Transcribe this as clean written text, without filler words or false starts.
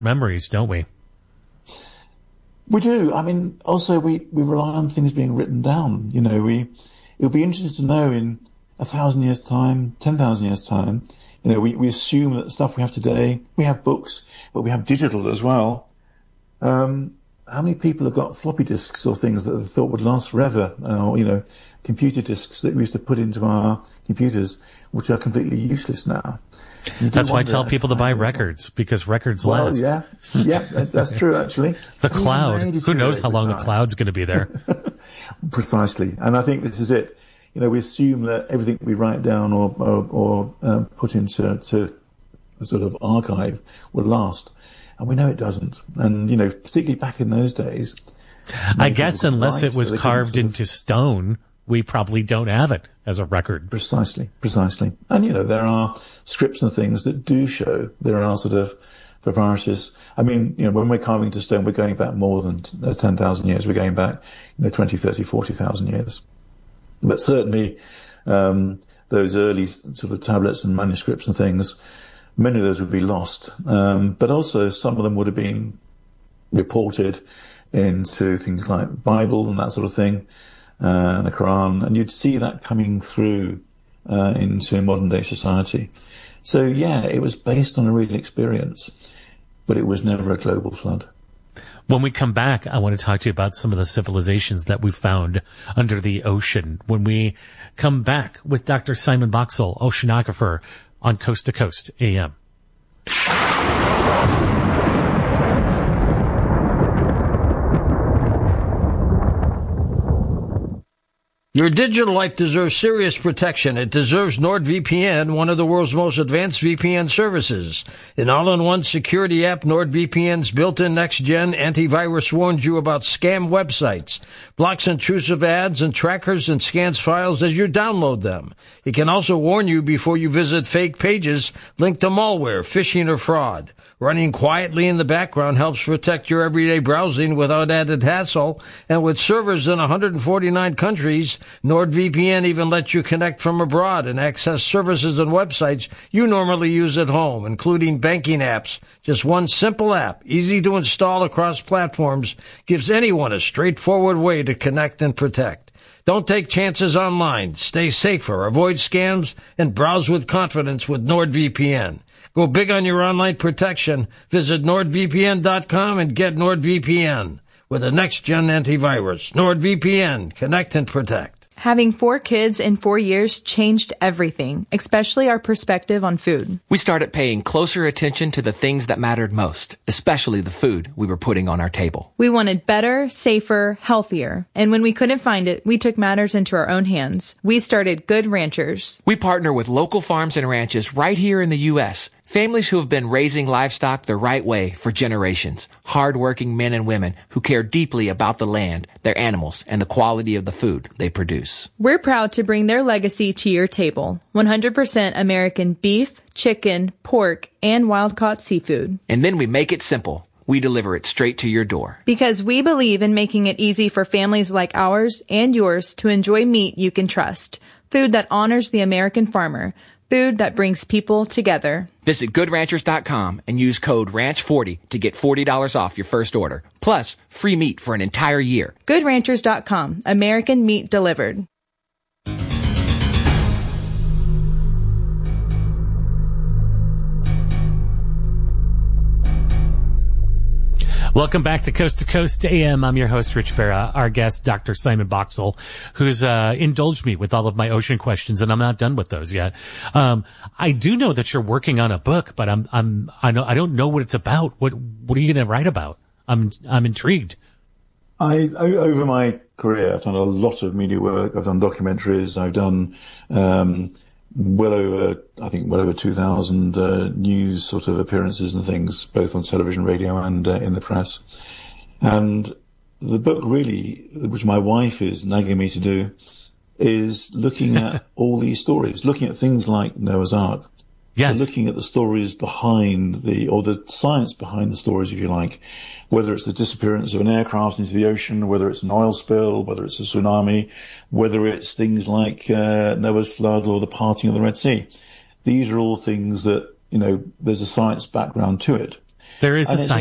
memories, don't we? We do. I mean, also we rely on things being written down. It'll be interesting to know in 1,000 years' time, 10,000 years' time. We assume that the stuff we have today, we have books, but we have digital as well. How many people have got floppy disks or things that they thought would last forever? Or, computer disks that we used to put into our computers, which are completely useless now. That's why I tell people to buy records, because records last. Yeah, that's true, actually. The cloud. Who knows how long the cloud's going to be there? Precisely. And I think this is it. We assume that everything we write down or put into a sort of archive will last. And we know it doesn't. And, particularly back in those days. I guess unless it was carved into stone, we probably don't have it as a record. Precisely. And, there are scripts and things that do show there are sort of papyruses. I mean, when we're carving into stone, we're going back more than 10,000 years. We're going back, 20, 30, 40,000 years. But certainly, those early sort of tablets and manuscripts and things, many of those would be lost. But also some of them would have been reported into things like Bible and that sort of thing, and the Quran, and you'd see that coming through into modern day society. So yeah, it was based on a real experience, but it was never a global flood. When we come back, I want to talk to you about some of the civilizations that we found under the ocean. When we come back with Dr. Simon Boxall, oceanographer, on Coast to Coast AM. Your digital life deserves serious protection. It deserves NordVPN, one of the world's most advanced VPN services. An all-in-one security app, NordVPN's built-in next-gen antivirus warns you about scam websites, blocks intrusive ads and trackers, and scans files as you download them. It can also warn you before you visit fake pages linked to malware, phishing, or fraud. Running quietly in the background helps protect your everyday browsing without added hassle. And with servers in 149 countries, NordVPN even lets you connect from abroad and access services and websites you normally use at home, including banking apps. Just one simple app, easy to install across platforms, gives anyone a straightforward way to connect and protect. Don't take chances online. Stay safer, avoid scams, and browse with confidence with NordVPN. Go big on your online protection. Visit NordVPN.com and get NordVPN with a next-gen antivirus. NordVPN. Connect and protect. Having 4 kids in 4 years changed everything, especially our perspective on food. We started paying closer attention to the things that mattered most, especially the food we were putting on our table. We wanted better, safer, healthier. And when we couldn't find it, we took matters into our own hands. We started Good Ranchers. We partner with local farms and ranches right here in the U.S., families who have been raising livestock the right way for generations. Hard-working men and women who care deeply about the land, their animals, and the quality of the food they produce. We're proud to bring their legacy to your table. 100% American beef, chicken, pork, and wild-caught seafood. And then we make it simple. We deliver it straight to your door. Because we believe in making it easy for families like ours and yours to enjoy meat you can trust. Food that honors the American farmer. Food that brings people together. Visit GoodRanchers.com and use code RANCH40 to get $40 off your first order. Plus, free meat for an entire year. GoodRanchers.com. American meat delivered. Welcome back to Coast AM. I'm your host, Rich Berra. Our guest, Dr. Simon Boxall, who's indulged me with all of my ocean questions, and I'm not done with those yet. I do know that you're working on a book, but I don't know what it's about. What are you going to write about? I'm intrigued. Over my career, I've done a lot of media work. I've done documentaries. I've done well over 2,000 news sort of appearances and things, both on television, radio, and in the press. And the book really, which my wife is nagging me to do, is looking at all these stories, looking at things like Noah's Ark. Yes. So looking at the stories behind or the science behind the stories, if you like, whether it's the disappearance of an aircraft into the ocean, whether it's an oil spill, whether it's a tsunami, whether it's things like Noah's flood or the parting of the Red Sea. These are all things that, there's a science background to it. There is And a it's science